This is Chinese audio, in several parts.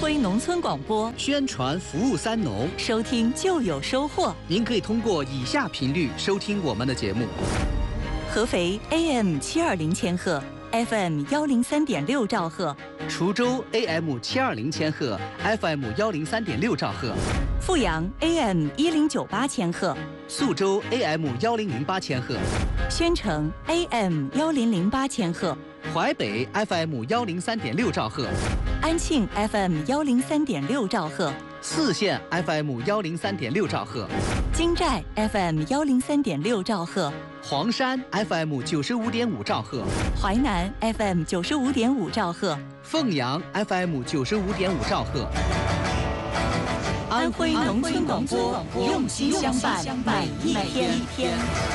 徽农村广播， 宣传服务三农， 收听就有收获。 您可以通过以下频率收听我们的节目： 合肥 AM 720千赫 ，FM 103.6兆赫； 滁州 AM 720千赫 ，FM 103.6兆赫； 阜阳 AM 1098千赫， 宿州 AM 1008千赫； 宣城 AM 1008千赫。 淮北 FM 103.6兆赫， 安庆 FM 103.6兆赫， 泗县 FM 103.6兆赫， 金寨 FM 103.6兆赫， 黄山 FM 95.5兆赫， 淮南 FM 95.5兆赫， 凤阳 FM 95.5兆赫。 安徽农村广播，用心相伴每一天。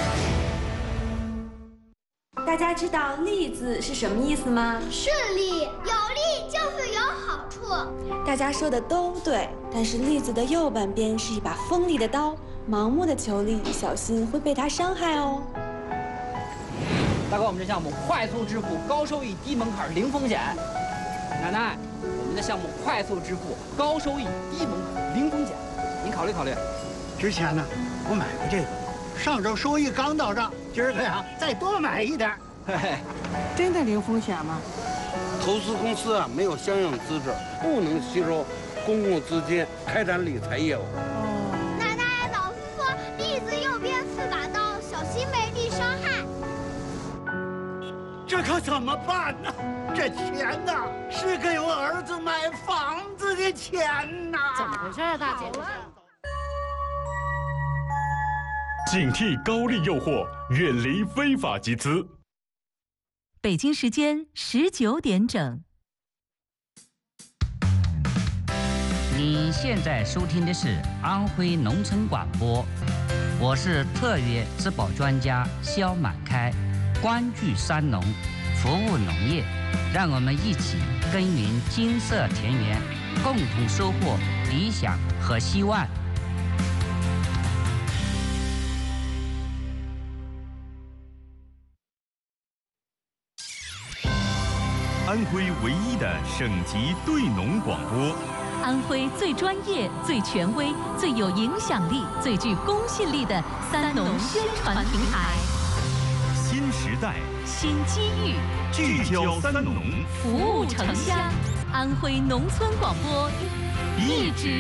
大家知道“利”字是什么意思吗？ 顺利，有利就是有好处。 大家说的都对，但是“利”字的右半边是一把锋利的刀，盲目的求利，小心会被它伤害哦。 大哥，我们这项目快速支付，高收益，低门槛，零风险。奶奶，我们的项目快速支付，高收益，低门槛，零风险，您考虑考虑。 之前呢，我买过这个，上周收益刚到账，今儿个呀再多买一点。 嘿嘿， 真的零风险吗？ 投资公司啊没有相应资质，不能吸收公共资金开展理财业务。 奶奶，老师说利字右边是把刀，小心被利伤害。 这可怎么办呢？这钱呐，是给我儿子买房子的钱呐！ 怎么回事啊，大姐？ 警惕高利诱惑，远离非法集资。 北京时间19点整。 你现在收听的是安徽农村广播，我是特约质保专家肖满开，关注三农，服务农业，让我们一起耕耘金色田园，共同收获理想和希望。 安徽唯一的省级对农广播， 安徽最专业、最权威、最有影响力、最具公信力的三农宣传平台。 新时代， 新机遇， 聚焦三农， 服务城乡。安徽农村广播，一直